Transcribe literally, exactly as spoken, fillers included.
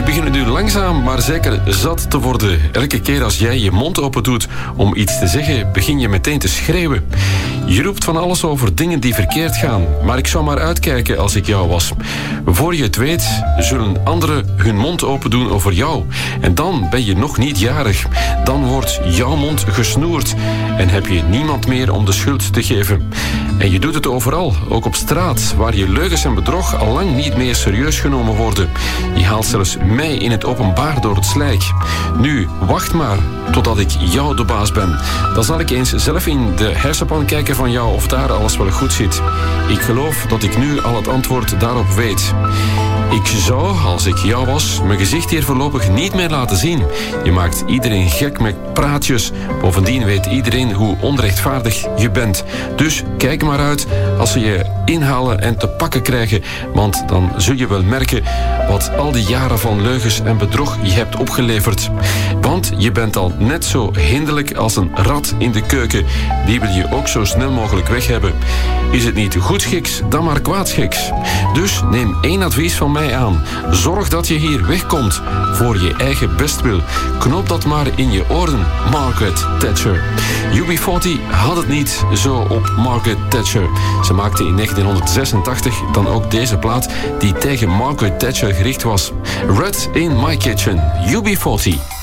Ik begin het nu langzaam, maar zeker zat te worden. Elke keer als jij je mond open doet om iets te zeggen, begin je meteen te schreeuwen. Je roept van alles over dingen die verkeerd gaan, maar ik zou maar uitkijken als ik jou was. Voor je het weet, zullen anderen hun mond open doen over jou. En dan ben je nog niet jarig. Dan wordt jouw mond gesnoerd en heb je niemand meer om de schuld te geven. En je doet het overal, ook op straat, waar je leugens en bedrog al lang niet meer serieus genomen worden. Je haalt zelfs mij in het openbaar door het slijk. Nu, wacht maar totdat ik jou de baas ben. Dan zal ik eens zelf in de hersenpan kijken van jou of daar alles wel goed zit. Ik geloof dat ik nu al het antwoord daarop weet. Ik zou, als ik jou was, mijn gezicht hier voorlopig niet meer laten zien. Je maakt iedereen gek met praatjes. Bovendien weet iedereen hoe onrechtvaardig je bent. Dus kijk maar uit als ze je inhalen en te pakken krijgen. Want dan zul je wel merken wat al die jaren van leugens en bedrog je hebt opgeleverd. Want je bent al net zo hinderlijk als een rat in de keuken. Die wil je ook zo snel mogelijk weg hebben. Is het niet goedschiks, dan maar kwaadschiks. Dus neem één advies van mij aan. Zorg dat je hier wegkomt voor je eigen bestwil. Knoop dat maar in je oren, Margaret Thatcher. U B veertig had het niet zo op Margaret Thatcher. Ze maakte in negentienhonderdzesentachtig dan ook deze plaat die tegen Margaret Thatcher gericht was. Red in My Kitchen, U B veertig.